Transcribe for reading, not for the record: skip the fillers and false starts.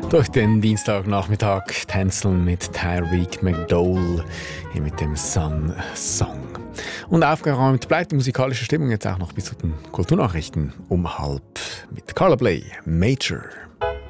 Durch den Dienstagnachmittag tänzeln mit Tyreek McDowell hier mit dem Sun Song. Und aufgeräumt bleibt die musikalische Stimmung jetzt auch noch bis zu den Kulturnachrichten um 12:30 mit Carla Bley, Major.